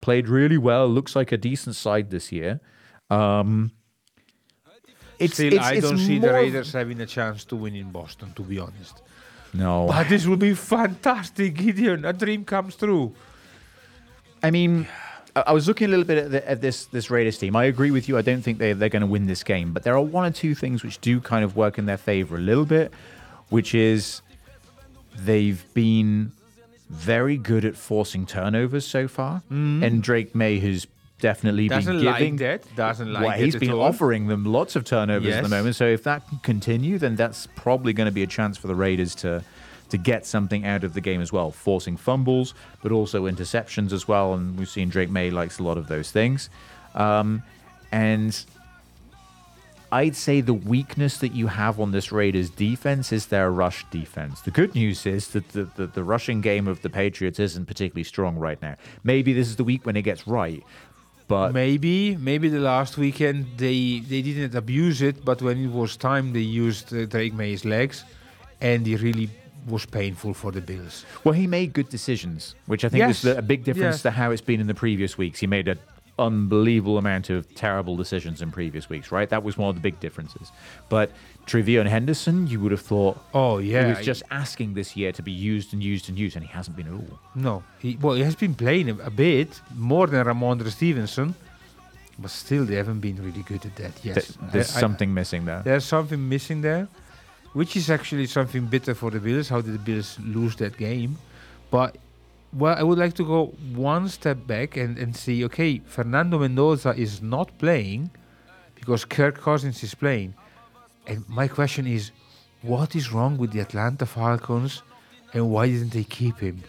played really well. Looks like a decent side this year. I don't see the Raiders having a chance to win in Boston, to be honest. No. But this will be fantastic, Gideon. A dream comes true. I mean, I was looking a little bit at this Raiders team. I agree with you. I don't think they're going to win this game. But there are one or two things which do kind of work in their favor a little bit, which is they've been very good at forcing turnovers so far. And Drake May has definitely been giving he's been offering them lots of turnovers at the moment. So if that can continue, then that's probably going to be a chance for the Raiders to get something out of the game as well, forcing fumbles, but also interceptions as well. And we've seen Drake May likes a lot of those things. And I'd say the weakness that you have on this Raiders defense is their rush defense. The good news is that the rushing game of the Patriots isn't particularly strong right now. Maybe this is the week when it gets right. But maybe the last weekend they didn't abuse it, but when it was time, they used Drake May's legs, and he really was painful for the Bills. Well, he made good decisions, which I think is a big difference to how it's been in the previous weeks. He made an unbelievable amount of terrible decisions in previous weeks, right? That was one of the big differences. But Trevion Henderson, you would have thought, he was just asking this year to be used, and he hasn't been at all. No, he has been playing a bit more than Ramondre Stevenson, but still they haven't been really good at that. Yes, there's something missing there. There's something missing there, which is actually something bitter for the Bills. How did the Bills lose that game? But I would like to go one step back and see, okay, Fernando Mendoza is not playing because Kirk Cousins is playing. And my question is, what is wrong with the Atlanta Falcons and why didn't they keep him?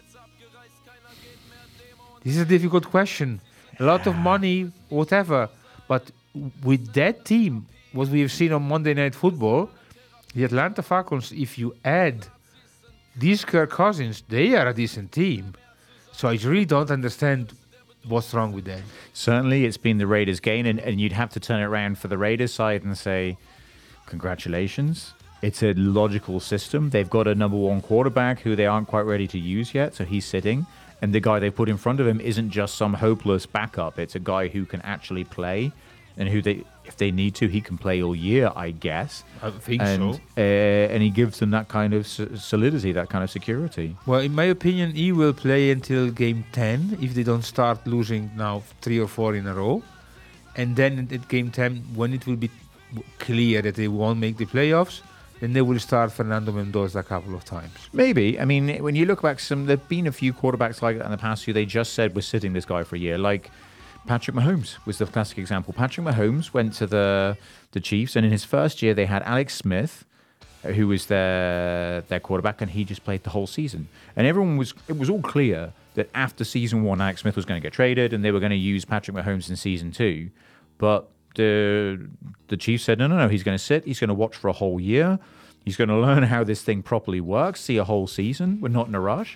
This is a difficult question. A lot of money, whatever. But with that team, what we have seen on Monday Night Football, the Atlanta Falcons, if you add these Kirk Cousins, they are a decent team. So I really don't understand what's wrong with them. Certainly, it's been the Raiders' gain, and you'd have to turn it around for the Raiders side and say, congratulations. It's a logical system. They've got a number one quarterback who they aren't quite ready to use yet, so he's sitting. And the guy they put in front of him isn't just some hopeless backup. It's a guy who can actually play, and who if they need to, he can play all year, I guess. I think so. And he gives them that kind of solidity, that kind of security. Well, in my opinion, he will play until game 10 if they don't start losing now 3 or 4 in a row. And then at game 10, when it will be clear that they won't make the playoffs, then they will start Fernando Mendoza a couple of times. Maybe. I mean, when you look back, there've been a few quarterbacks like that in the past who they just said we're sitting this guy for a year. Like Patrick Mahomes was the classic example. Patrick Mahomes went to the Chiefs, and in his first year they had Alex Smith, who was their quarterback, and he just played the whole season. And it was all clear that after season 1, Alex Smith was going to get traded, and they were going to use Patrick Mahomes in season 2. But the Chiefs said, no, he's going to sit. He's going to watch for a whole year. He's going to learn how this thing properly works, see a whole season. We're not in a rush.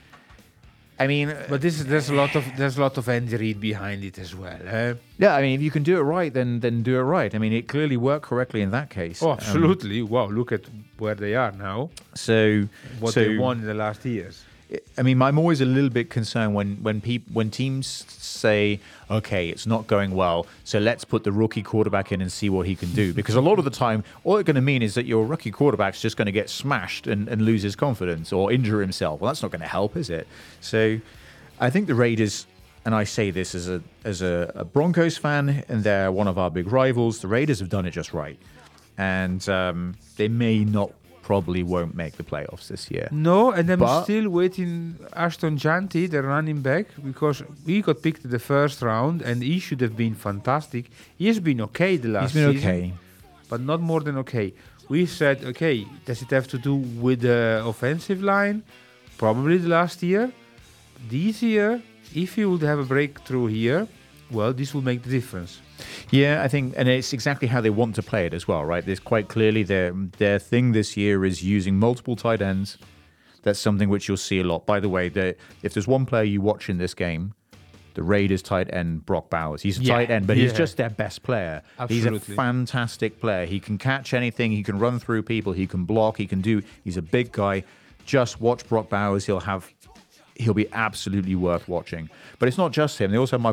I mean, but there's a lot of Andy Reid behind it as well. Yeah, I mean, if you can do it right, then do it right. I mean, it clearly worked correctly in that case. Oh, absolutely! Wow, look at where they are now. So they won in the last years. I mean, I'm always a little bit concerned when teams say, okay, it's not going well, so let's put the rookie quarterback in and see what he can do. Because a lot of the time, all it's going to mean is that your rookie quarterback's just going to get smashed and lose his confidence or injure himself. Well, that's not going to help, is it? So I think the Raiders, and I say this as a Broncos fan, and they're one of our big rivals, the Raiders have done it just right. And they probably won't make the playoffs this year. No, and I'm still waiting Ashton Janty, the running back, because he got picked in the first round and he should have been fantastic. He has been okay the last season. He's been okay. But not more than okay. We said, okay, does it have to do with the offensive line? Probably the last year. This year, if you would have a breakthrough here, well, this will make the difference. Yeah, I think, and it's exactly how they want to play it as well, right? There's quite clearly their thing this year is using multiple tight ends. That's something which you'll see a lot. By the way, if there's one player you watch in this game, the Raiders tight end, Brock Bowers. He's a tight end, but he's just their best player. Absolutely. He's a fantastic player. He can catch anything. He can run through people. He can block. He's a big guy. Just watch Brock Bowers. He'll have he'll be absolutely worth watching. But it's not just him. They also have